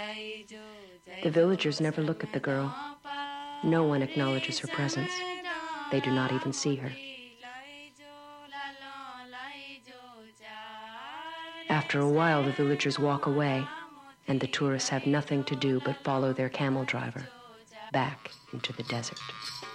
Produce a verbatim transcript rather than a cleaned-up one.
The villagers never look at the girl. No one acknowledges her presence. They do not even see her. After a while, the villagers walk away, and the tourists have nothing to do but follow their camel driver back into the desert.